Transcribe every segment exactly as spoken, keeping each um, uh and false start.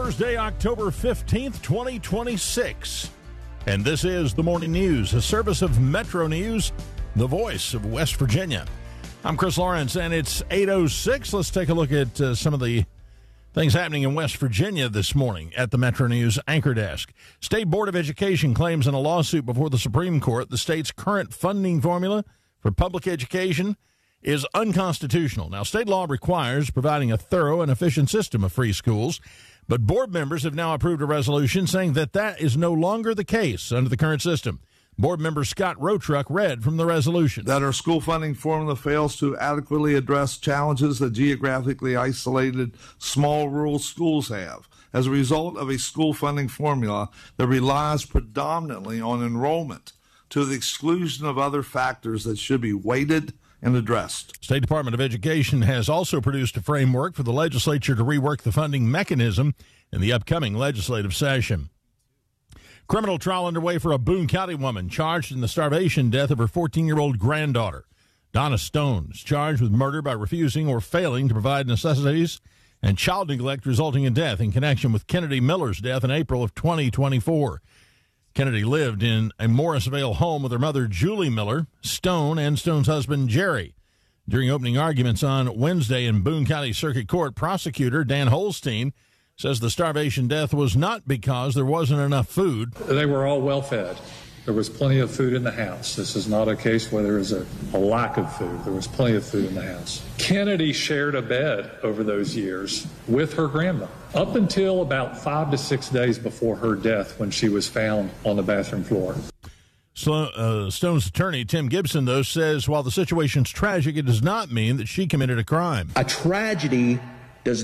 Thursday, October fifteenth, twenty twenty-six. And this is the Morning News, a service of Metro News, the voice of West Virginia. I'm Chris Lawrence, and it's eight oh six. Let's take a look at uh, some of the things happening in West Virginia this morning at the Metro News Anchor Desk. State Board of Education claims in a lawsuit before the Supreme Court the state's current funding formula for public education is unconstitutional. Now, state law requires providing a thorough and efficient system of free schools, but board members have now approved a resolution saying that that is no longer the case under the current system. Board member Scott Rotruck read from the resolution. That our school funding formula fails to adequately address challenges that geographically isolated small rural schools have as a result of a school funding formula that relies predominantly on enrollment to the exclusion of other factors that should be weighted and addressed. State Department of Education has also produced a framework for the legislature to rework the funding mechanism in the upcoming legislative session. Criminal trial underway for a Boone County woman charged in the starvation death of her fourteen-year-old granddaughter. Donna Stone is charged with murder by refusing or failing to provide necessities and child neglect resulting in death in connection with Kennedy Miller's death in April of twenty twenty-four. Kennedy lived in a Morrisvale home with her mother, Julie Miller, Stone, and Stone's husband, Jerry. During opening arguments on Wednesday in Boone County Circuit Court, prosecutor Dan Holstein says the starvation death was not because there wasn't enough food. They were all well fed. There was plenty of food in the house. This is not a case where there is a, a lack of food. There was plenty of food in the house. Kennedy shared a bed over those years with her grandma up until about five to six days before her death when she was found on the bathroom floor. So, uh, Stone's attorney, Tim Gibson, though, says while the situation's tragic, it does not mean that she committed a crime. A tragedy does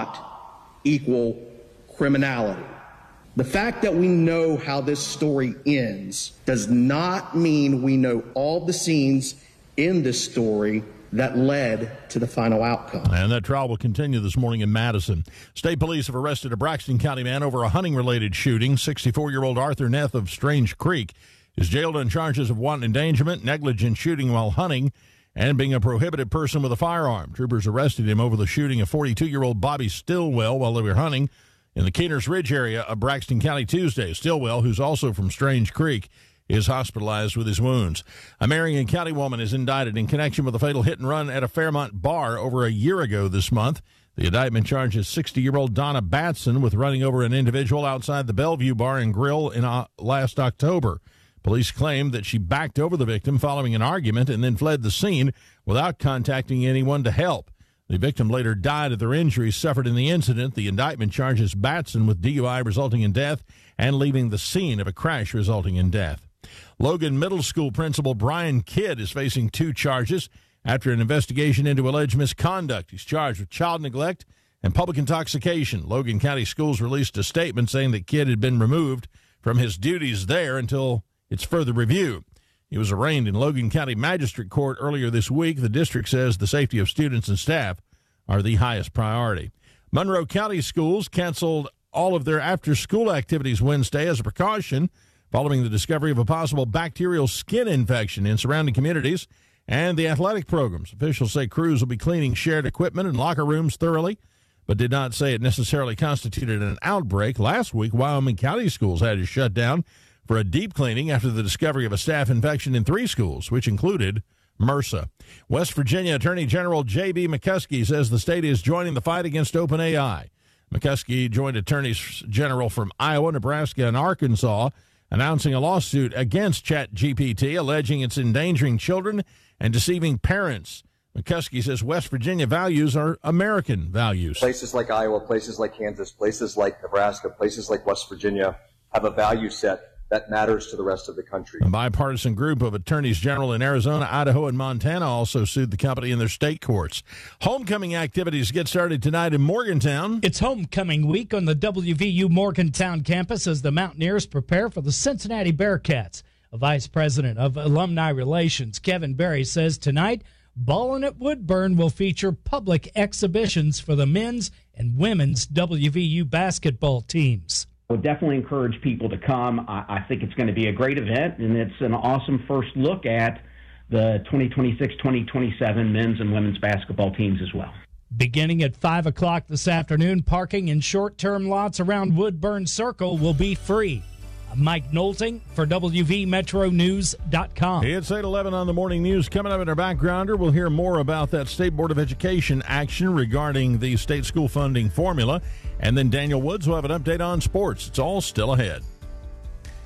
not equal criminality. The fact that we know how this story ends does not mean we know all the scenes in this story that led to the final outcome. And that trial will continue this morning in Madison. State police have arrested a Braxton County man over a hunting-related shooting. sixty-four-year-old Arthur Neff of Strange Creek is jailed on charges of wanton endangerment, negligent shooting while hunting, and being a prohibited person with a firearm. Troopers arrested him over the shooting of forty-two-year-old Bobby Stillwell while they were hunting in the Keeners Ridge area of Braxton County Tuesday. Stillwell, who's also from Strange Creek, is hospitalized with his wounds. A Marion County woman is indicted in connection with a fatal hit-and-run at a Fairmont bar over a year ago this month. The indictment charges sixty-year-old Donna Batson with running over an individual outside the Bellevue Bar and Grill in uh, last October. Police claim that she backed over the victim following an argument and then fled the scene without contacting anyone to help. The victim later died of their injuries suffered in the incident. The indictment charges Batson with D U I resulting in death and leaving the scene of a crash resulting in death. Logan Middle School principal Brian Kidd is facing two charges after an investigation into alleged misconduct. He's charged with child neglect and public intoxication. Logan County Schools released a statement saying that Kidd had been removed from his duties there until its further review. He was arraigned in Logan County Magistrate Court earlier this week. The district says the safety of students and staff are the highest priority. Monroe County Schools canceled all of their after-school activities Wednesday as a precaution following the discovery of a possible bacterial skin infection in surrounding communities and the athletic programs. Officials say crews will be cleaning shared equipment and locker rooms thoroughly, but did not say it necessarily constituted an outbreak. Last week, Wyoming County Schools had to shut down for a deep cleaning after the discovery of a staph infection in three schools, which included MRSA. West Virginia Attorney General J B McCuskey says the state is joining the fight against OpenAI. McCuskey joined attorneys general from Iowa, Nebraska, and Arkansas, announcing a lawsuit against ChatGPT, alleging it's endangering children and deceiving parents. McCuskey says West Virginia values are American values. Places like Iowa, places like Kansas, places like Nebraska, places like West Virginia have a value set that matters to the rest of the country. A bipartisan group of attorneys general in Arizona, Idaho, and Montana also sued the company in their state courts. Homecoming activities get started tonight in Morgantown. It's homecoming week on the W V U Morgantown campus as the Mountaineers prepare for the Cincinnati Bearcats. A vice president of alumni relations, Kevin Berry, says tonight, Ballin' at Woodburn will feature public exhibitions for the men's and women's W V U basketball teams. I would definitely encourage people to come. I, I think it's going to be a great event, and it's an awesome first look at the twenty twenty-six twenty twenty-seven men's and women's basketball teams as well. Beginning at five o'clock this afternoon, parking in short-term lots around Woodburn Circle will be free. I'm Mike Nolting for W V Metro News dot com. It's eight eleven on the morning news. Coming up in our backgrounder, we'll hear more about that State Board of Education action regarding the state school funding formula. And then Daniel Woods will have an update on sports. It's all still ahead.